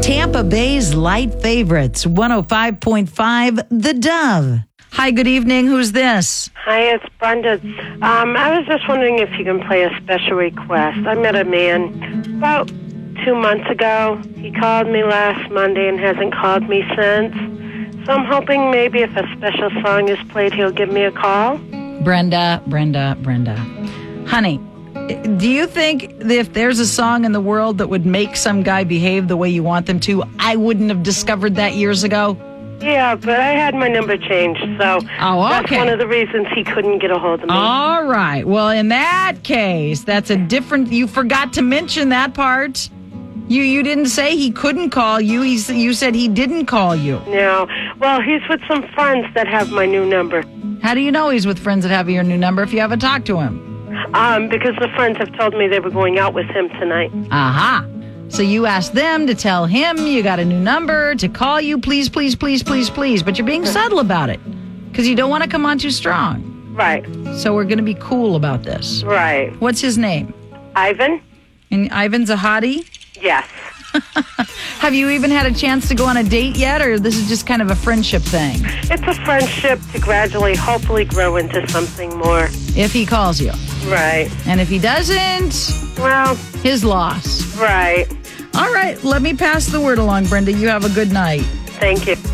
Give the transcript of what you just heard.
Tampa Bay's light favorites, 105.5 The Dove. Hi, good evening. Who's this? Hi, it's Brenda. I was just wondering if you can play a special request. I met a man about 2 months ago. He called me last Monday and hasn't called me since. So I'm hoping maybe if a special song is played, he'll give me a call. Brenda. Honey, do you think that if there's a song in the world that would make some guy behave the way you want them to, I wouldn't have discovered that years ago? Yeah, but I had my number changed, so that's one of the reasons he couldn't get a hold of me. All right. Well, in that case, that's a different... You forgot to mention that part. You didn't say he couldn't call you. You said he didn't call you. No. Well, he's with some friends that have my new number. How do you know he's with friends that have your new number if you haven't talked to him? Because the friends have told me they were going out with him tonight. Aha. So you asked them to tell him you got a new number, to call you, please. But you're being subtle about it because you don't want to come on too strong. Right. So we're going to be cool about this. Right. What's his name? Ivan. And Ivan's a hottie? Yes. Have you even had a chance to go on a date yet, or this is just kind of a friendship thing? It's a friendship to gradually, hopefully grow into something more. If he calls you. Right. And if he doesn't, well, his loss. Right. All right, let me pass the word along, Brenda. You have a good night. Thank you.